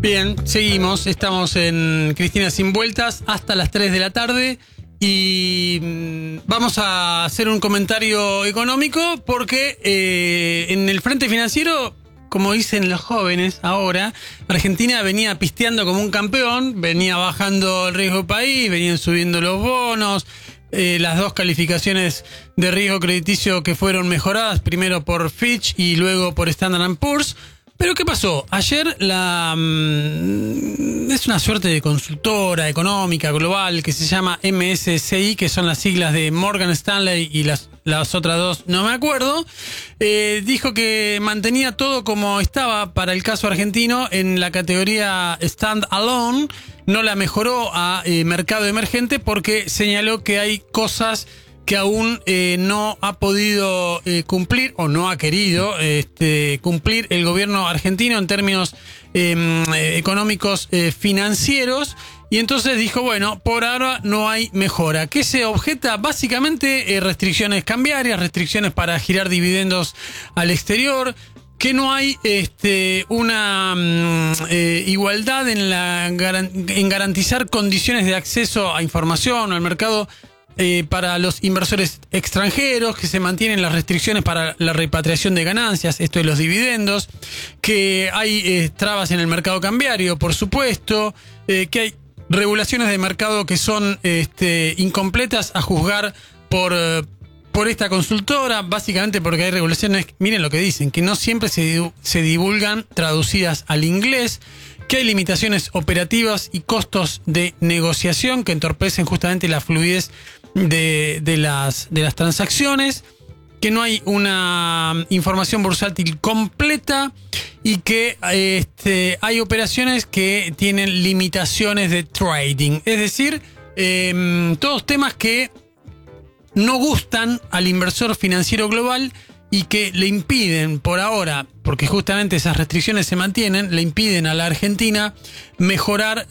Bien, seguimos. Estamos en Cristina Sin Vueltas hasta las 3 de la tarde y vamos a hacer un comentario económico porque en el frente financiero, como dicen los jóvenes ahora, Argentina venía pisteando como un campeón, venía bajando el riesgo país, venían subiendo los bonos, las dos calificaciones de riesgo crediticio que fueron mejoradas, primero por Fitch y luego por Standard & Poor's. Pero ¿qué pasó? Ayer es una suerte de consultora económica global que se llama MSCI, que son las siglas de Morgan Stanley y las otras dos, no me acuerdo, dijo que mantenía todo como estaba para el caso argentino en la categoría Stand Alone, no la mejoró a mercado emergente porque señaló que hay cosas que aún no ha podido cumplir o no ha querido cumplir el gobierno argentino en términos económicos financieros, y entonces dijo, bueno, por ahora no hay mejora. ¿Qué se objeta? Básicamente restricciones cambiarias, restricciones para girar dividendos al exterior, que no hay una igualdad en garantizar condiciones de acceso a información o al mercado para los inversores extranjeros, que se mantienen las restricciones para la repatriación de ganancias, esto de los dividendos, que hay trabas en el mercado cambiario, por supuesto, que hay regulaciones de mercado que son incompletas a juzgar por esta consultora, básicamente porque hay regulaciones, miren lo que dicen, que no siempre se divulgan traducidas al inglés, que hay limitaciones operativas y costos de negociación que entorpecen justamente la fluidez de las transacciones, que no hay una información bursátil completa y que hay operaciones que tienen limitaciones de trading. Es decir, todos temas que no gustan al inversor financiero global y que le impiden por ahora, porque justamente esas restricciones se mantienen, le impiden a la Argentina mejorar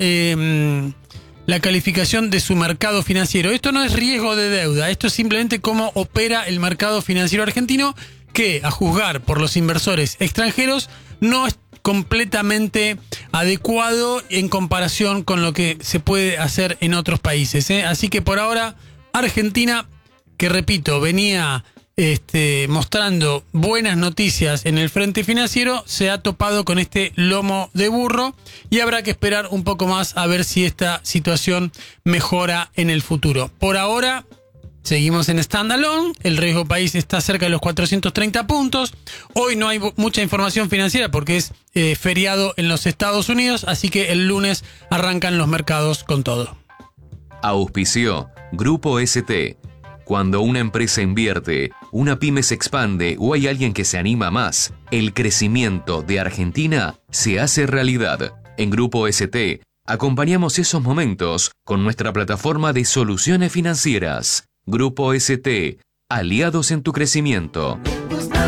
la calificación de su mercado financiero. Esto no es riesgo de deuda, esto es simplemente cómo opera el mercado financiero argentino, que a juzgar por los inversores extranjeros no es completamente adecuado en comparación con lo que se puede hacer en otros países, Así que por ahora Argentina, que repito, venía mostrando buenas noticias en el frente financiero, se ha topado con este lomo de burro y habrá que esperar un poco más a ver si esta situación mejora en el futuro. Por ahora seguimos en standalone, el riesgo país está cerca de los 430 puntos. Hoy no hay mucha información financiera porque es feriado en los Estados Unidos, así que el lunes arrancan los mercados con todo. Auspició Grupo ST. Cuando una empresa invierte, una pyme se expande o hay alguien que se anima más, el crecimiento de Argentina se hace realidad. En Grupo ST acompañamos esos momentos con nuestra plataforma de soluciones financieras. Grupo ST, aliados en tu crecimiento.